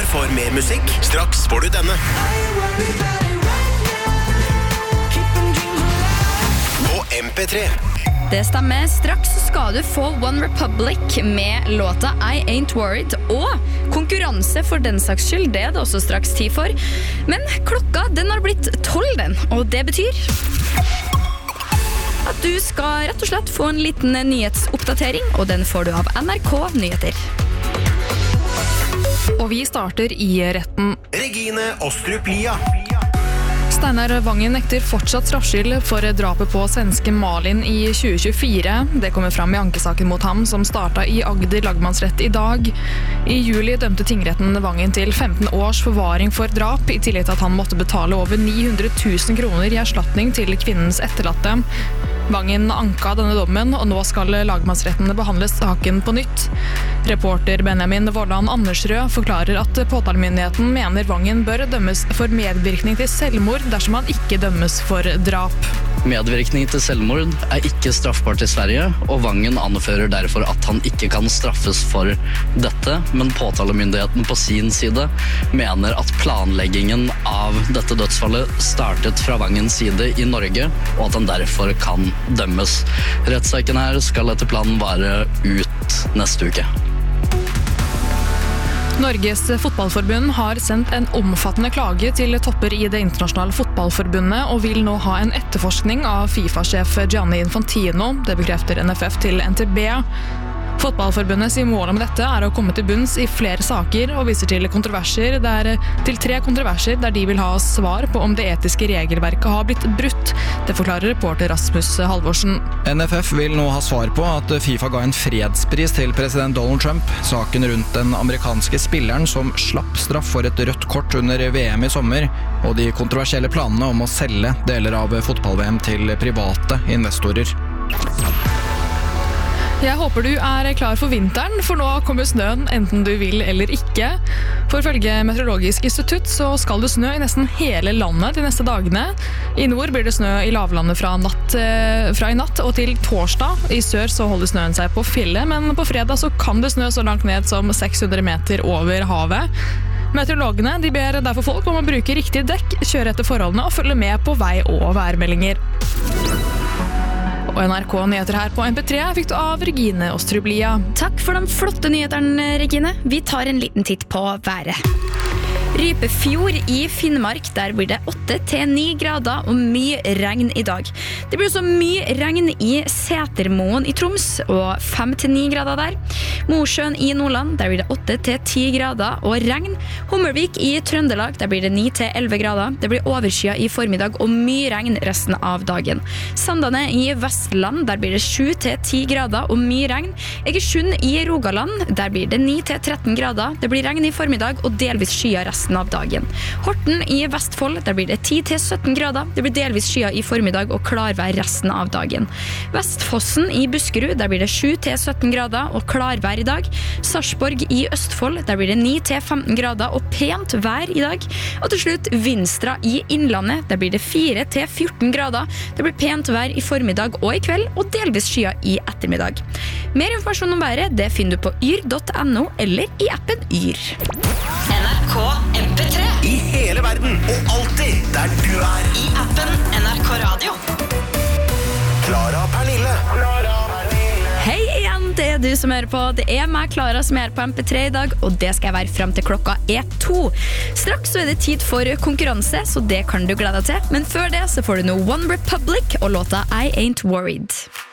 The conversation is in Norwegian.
for mer musikk? Straks får du denne. På MP3. Det stemmer, straks skal du få One Republic med låta I Ain't Worried, og konkurranse for den saks skyld, det er det også straks tid for. Men klokka, den har blitt 12 den, og det betyr at du skal rett og slett få en liten nyhetsoppdatering, og den får du av NRK Nyheter. Og vi starter i retten. Regine Ostrup Lia. Steinar Vangen nekter fortsatt straffskyld for drapet på svenske Malin i 2024. Det kommer fram i ankesaken mot ham, som startet i Agder lagmannsrett i dag. I juli dømte tingretten Vangen til 15 års forvaring for drap, i tillegg til at han måtte betale over 900 000 kroner i erstatning til kvinnens etterlatte. Vangen anka denne dommen, og nå skal lagmannsretten behandle saken på nytt. Reporter Benjamin Vollan Andersrød forklarer at påtalemyndigheten mener Vangen bør dømmes for medvirkning til selvmord dersom han ikke dømmes for drap. Medvirkning til selvmord er ikke straffbart i Sverige, og Vangen anfører derfor at han ikke kan straffes for dette, men påtalemyndigheten på sin side mener at planleggingen av dette dødsfallet startet fra Vangens side i Norge, og at han derfor kan dømmes. Rettssaken her skal etter planen vare ut neste uke. Norges fotballforbund har sendt en omfattende klage til topper i det internasjonale fotballforbundet og vil nå ha en etterforskning av FIFA-sjef Gianni Infantino. Det bekrefter NFF til NTB. Fotballforbundet sier målet med dette er å komme til bunns i flere saker og viser til tre kontroverser der de vil ha svar på om det etiske regelverket har blitt brutt. Det forklarer reporter Rasmus Halvorsen. NFF vil nå ha svar på at FIFA ga en fredspris til president Donald Trump. Saken rundt den amerikanske spilleren som slapp straff for et rødt kort under VM i sommer, og de kontroversielle planene om å selge deler av fotball-VM til private investorer. Jeg håper du er klar for vinteren, for nå kommer snøen enten du vil eller ikke. For ifølge Meteorologisk institutt så skal det snø i nesten hele landet de neste dagene. I nord blir det snø i lavlandet fra i natt og til torsdag. I sør så holder snøen seg på fjellet, men på fredag så kan det snø så langt ned som 600 meter over havet. Meteorologene de ber derfor folk om å bruke riktig dekk, kjøre etter forholdene og følge med på vei- og værmeldinger. Og NRK Nyheter her på MP3 fikk du av Regine Ostrup Lia. Takk for de flotte nyhetene, Regine. Vi tar en liten titt på været. Rypefjord i Finnmark, der blir det 8-9 grader og mye regn i dag. Det blir også mye regn i Setermoen i Troms, og 5-9 grader der. Mosjøen i Nordland, der blir det 8-10 grader og regn. Hummelvik i Trøndelag, der blir det 9-11 grader. Det blir overskyet i formiddag og mye regn resten av dagen. Sandane i Vestland, der blir det 7-10 grader og mye regn. Egersund i Rogaland, der blir det 9-13 grader. Det blir regn i formiddag og delvis skyet resten av dagen. Horten i Vestfold, der blir det 10-17 grader. Det blir delvis skyet i formiddag og klarvær resten av dagen. Vestfossen i Buskerud, der blir det 7-17 grader og klarvær i dag. Sarpsborg i Østfold, der blir det 9-15 grader og pent vær i dag. Og til slutt Vinstra i Innlandet, der blir det 4-14 grader. Det blir pent vær i formiddag og i kveld, og delvis skyet i ettermiddag. Mer informasjon om været, det finner du på yr.no eller i appen Yr. NRK MP3 I hele verden, og alltid der du er. I appen NRK Radio. Klara Pernille. Hei igjen, det er du som hører på. Det er meg, Klara, som er på MP3 i dag, og det skal jeg være frem til klokka 2. Straks så er det tid for konkurranse, så det kan du glede deg til. Men før det så får du nå One Republic og låta I Ain't Worried.